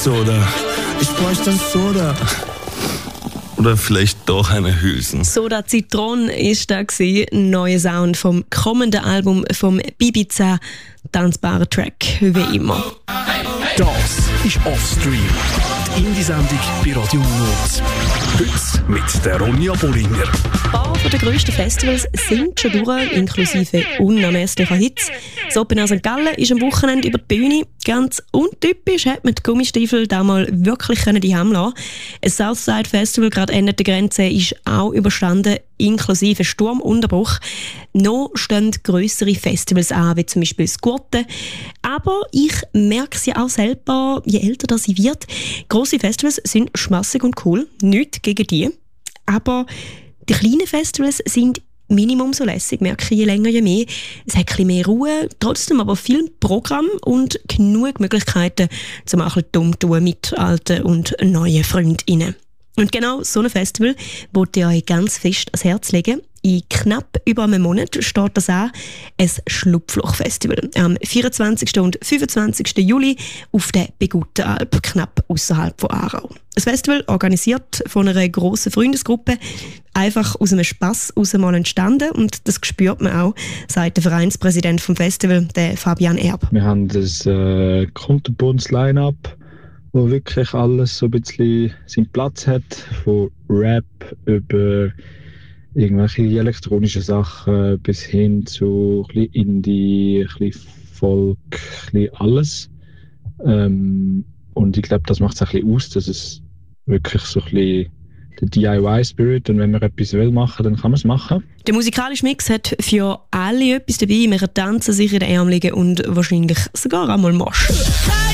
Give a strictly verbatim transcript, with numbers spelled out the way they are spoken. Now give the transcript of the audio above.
Soda. Ich bräuchte ein Soda. Oder vielleicht doch eine Hülsen. Soda Zitron ist da gewesen, ein neuer Sound vom kommenden Album vom Ibiza. Tanzbarer Track, wie immer. Das ist Offstream, die Indie-Sendung bei Radio Nord. Heute mit der Ronja Bollinger. Ein paar der grössten Festivals sind schon durch, inklusive unermesslicher Hits. Das Open Air Sankt Gallen ist am Wochenende über die Bühne. Ganz untypisch hat man die Gummistiefel da mal wirklich die Heim lassen. Ein Southside Festival, gerade Ende der Grenze, ist auch überstanden, inklusive Sturmunterbruch. Noch stehen grössere Festivals an, wie zum Beispiel Squatten. Aber ich merke es ja auch selber, je älter das ich wird. Grosse Festivals sind schmassig und cool, nichts gegen die. Aber die kleinen Festivals sind Minimum so lässig, merke ich je länger, je mehr. Es hat ein bisschen mehr Ruhe, trotzdem aber viel Programm und genug Möglichkeiten, zum auch ein bisschen dumm zu tun mit alten und neuen FreundInnen. Und genau so ein Festival wollte ich euch ganz fest ans Herz legen. In knapp über einem Monat steht das an, ein Schlupfloch-Festival. Am vierundzwanzigsten und fünfundzwanzigsten Juli auf der Begutenalp, knapp außerhalb von Aarau. Ein Festival organisiert von einer grossen Freundesgruppe, einfach aus einem Spass heraus mal entstanden. Und das spürt man auch, sagt der Vereinspräsident vom Festival, der Fabian Erb. Wir haben das äh, kunterbuntes Line-up, wo wirklich alles so ein bisschen seinen Platz hat, von Rap über irgendwelche elektronischen Sachen bis hin zu ein bisschen Indie, ein bisschen Folk, ein bisschen alles. Ähm, und ich glaube, das macht es ein bisschen aus, dass es wirklich so ein bisschen der D I Y-Spirit, und wenn man etwas will machen, dann kann man es machen. Der musikalische Mix hat für alle etwas dabei. Man kann tanzen, sich in den Arm liegen und wahrscheinlich sogar einmal moschen.